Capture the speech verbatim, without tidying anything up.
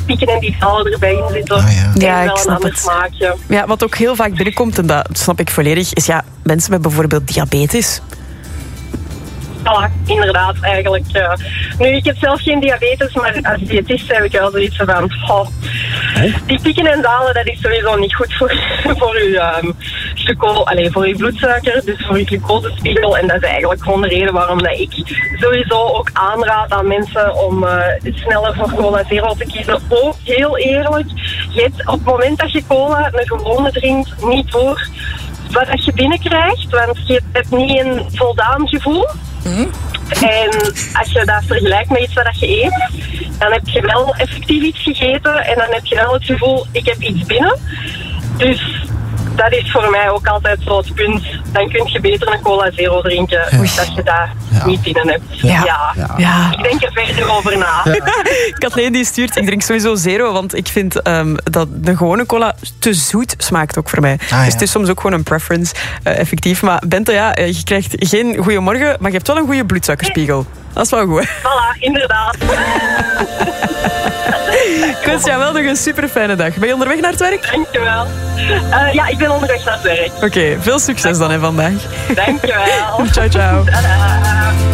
pieken en die dalen erbij in zitten. Ah, ja. En Ja, wel ik een snap ander het. smaakje. Ja, wat ook heel vaak binnenkomt, en dat snap ik volledig, is ja, mensen met bijvoorbeeld diabetes. Voilà, inderdaad, eigenlijk. Uh, nu, ik heb zelf geen diabetes, maar als diëtist heb ik wel zoiets van... Oh, die pieken en dalen, dat is sowieso niet goed voor, voor, uw, um, gluco, allez, voor uw bloedsuiker, dus voor uw glucosespiegel. En dat is eigenlijk gewoon de reden waarom dat ik sowieso ook aanraad aan mensen om uh, sneller voor cola zero te kiezen. Ook heel eerlijk, je hebt op het moment dat je cola, een gewone drinkt, niet door wat je binnenkrijgt, want je hebt niet een voldaan gevoel. Mm. En als je dat vergelijkt met iets wat je eet, dan heb je wel effectief iets gegeten en dan heb je wel het gevoel, ik heb iets binnen. Dus dat is voor mij ook altijd zo het punt. Dan kun je beter een cola zero drinken, ja. dat je dat ja. niet binnen hebt. Ja. Ja. Ja. Ja. Ik denk er verder over na. Ja. Kathleen die stuurt, ik drink sowieso zero, want ik vind um, dat de gewone cola te zoet smaakt ook voor mij. Ah, ja. Dus het is soms ook gewoon een preference, uh, effectief. Maar Bente, ja, je krijgt geen goeiemorgen, maar je hebt wel een goede bloedsuikerspiegel. Dat is wel goed. Voilà, inderdaad. Ik wens jou wel nog een super fijne dag. Ben je onderweg naar het werk? Dankjewel. Uh, ja, ik ben onderweg naar het werk. Oké, okay, veel succes dan hè, vandaag. Dankjewel. Ciao, ciao. Tada.